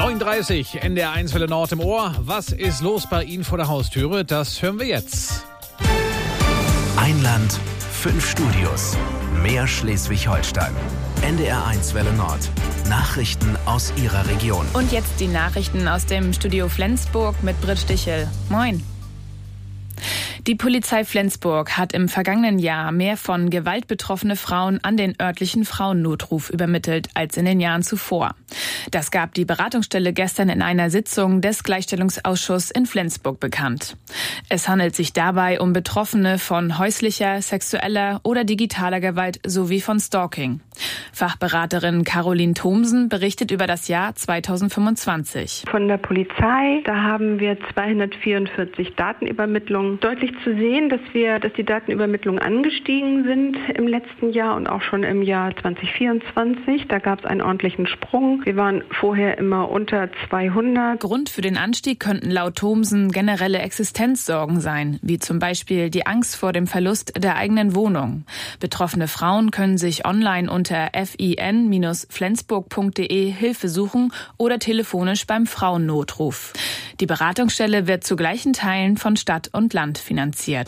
9:30, NDR 1 Welle Nord im Ohr. Was ist los bei Ihnen vor der Haustüre? Das hören wir jetzt. Ein Land, 5 Studios. Mehr Schleswig-Holstein. NDR 1 Welle Nord. Nachrichten aus Ihrer Region. Und jetzt die Nachrichten aus dem Studio Flensburg mit Britt Stichel. Moin. Die Polizei Flensburg hat im vergangenen Jahr mehr von Gewalt betroffene Frauen an den örtlichen Frauennotruf übermittelt als in den Jahren zuvor. Das gab die Beratungsstelle gestern in einer Sitzung des Gleichstellungsausschusses in Flensburg bekannt. Es handelt sich dabei um Betroffene von häuslicher, sexueller oder digitaler Gewalt sowie von Stalking. Fachberaterin Caroline Thomsen berichtet über das Jahr 2025. Von der Polizei, da haben wir 244 Datenübermittlungen. Deutlich zu sehen, dass die Datenübermittlungen angestiegen sind im letzten Jahr und auch schon im Jahr 2024. Da gab es einen ordentlichen Sprung. Wir waren vorher immer unter 200. Grund für den Anstieg könnten laut Thomsen generelle Existenzsorgen sein, wie zum Beispiel die Angst vor dem Verlust der eigenen Wohnung. Betroffene Frauen können sich online unter fin-flensburg.de Hilfe suchen oder telefonisch beim Frauennotruf. Die Beratungsstelle wird zu gleichen Teilen von Stadt und Land finanziert.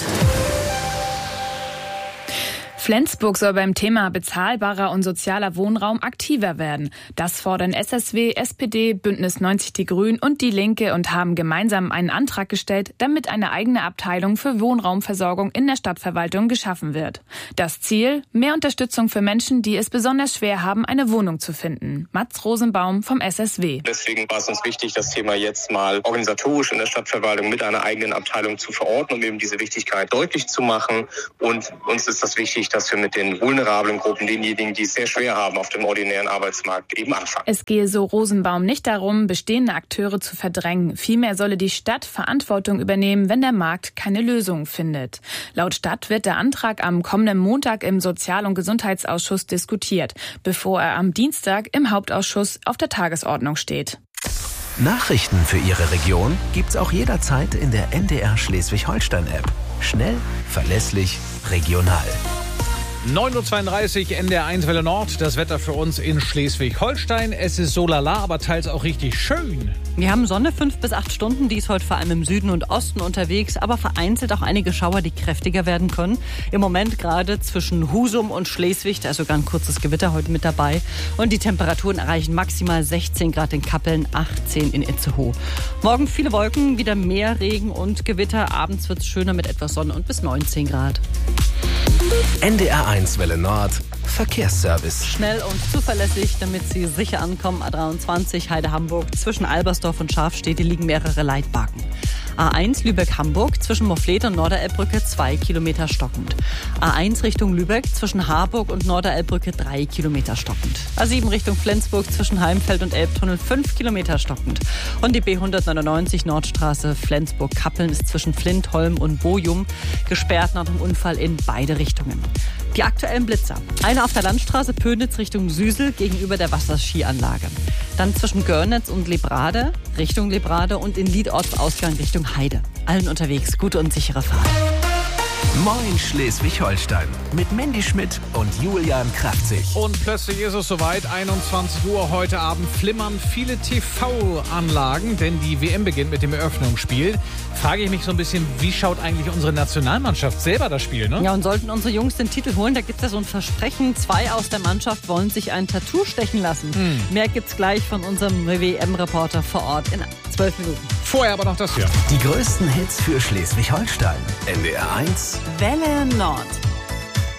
Flensburg soll beim Thema bezahlbarer und sozialer Wohnraum aktiver werden. Das fordern SSW, SPD, Bündnis 90 Die Grünen und Die Linke und haben gemeinsam einen Antrag gestellt, damit eine eigene Abteilung für Wohnraumversorgung in der Stadtverwaltung geschaffen wird. Das Ziel? Mehr Unterstützung für Menschen, die es besonders schwer haben, eine Wohnung zu finden. Mats Rosenbaum vom SSW. Deswegen war es uns wichtig, das Thema jetzt mal organisatorisch in der Stadtverwaltung mit einer eigenen Abteilung zu verorten, um eben diese Wichtigkeit deutlich zu machen. Und uns ist das wichtig, dass wir mit den vulnerablen Gruppen, denjenigen, die es sehr schwer haben auf dem ordinären Arbeitsmarkt, eben anfangen. Es gehe so Rosenbaum nicht darum, bestehende Akteure zu verdrängen. Vielmehr solle die Stadt Verantwortung übernehmen, wenn der Markt keine Lösung findet. Laut Stadt wird der Antrag am kommenden Montag im Sozial- und Gesundheitsausschuss diskutiert, bevor er am Dienstag im Hauptausschuss auf der Tagesordnung steht. Nachrichten für Ihre Region gibt's auch jederzeit in der NDR Schleswig-Holstein-App. Schnell, verlässlich, regional. 9:32 Uhr, NDR 1 Welle Nord. Das Wetter für uns in Schleswig-Holstein. Es ist so lala, aber teils auch richtig schön. Wir haben Sonne 5 bis 8 Stunden. Die ist heute vor allem im Süden und Osten unterwegs, aber vereinzelt auch einige Schauer, die kräftiger werden können. Im Moment gerade zwischen Husum und Schleswig, da ist sogar ein kurzes Gewitter heute mit dabei. Und die Temperaturen erreichen maximal 16 Grad in Kappeln, 18 in Itzehoe. Morgen viele Wolken, wieder mehr Regen und Gewitter. Abends wird es schöner mit etwas Sonne und bis 19 Grad. NDR 1 Welle Nord. Verkehrsservice. Schnell und zuverlässig, damit Sie sicher ankommen. A23 Heide-Hamburg. Zwischen Albersdorf und Schafstede liegen mehrere Leitbaken. A1 Lübeck-Hamburg zwischen Moffleth und Norderelbbrücke 2 Kilometer stockend. A1 Richtung Lübeck zwischen Harburg und Norderelbbrücke 3 Kilometer stockend. A7 Richtung Flensburg zwischen Heimfeld und Elbtunnel 5 Kilometer stockend. Und die B199 Nordstraße Flensburg-Kappeln ist zwischen Flintholm und Bojum gesperrt nach dem Unfall in beide Richtungen. Die aktuellen Blitzer. Eine auf der Landstraße Pönitz Richtung Süsel gegenüber der Wasserskianlage. Dann zwischen Görnitz und Lebrade Richtung Lebrade und in Liedortsausgang Richtung Heide. Allen unterwegs gute und sichere Fahrt. Moin Schleswig-Holstein mit Mandy Schmidt und Julian Kraftzig. Und plötzlich ist es soweit, 21 Uhr heute Abend flimmern viele TV-Anlagen, denn die WM beginnt mit dem Eröffnungsspiel. Frage ich mich so ein bisschen, wie schaut eigentlich unsere Nationalmannschaft selber das Spiel, ne? Ja, und sollten unsere Jungs den Titel holen, da gibt es ja so ein Versprechen. 2 aus der Mannschaft wollen sich ein Tattoo stechen lassen. Mehr gibt's gleich von unserem WM-Reporter vor Ort in 12 Minuten. Vorher aber noch das hier. Die größten Hits für Schleswig-Holstein. NDR 1 Welle Nord.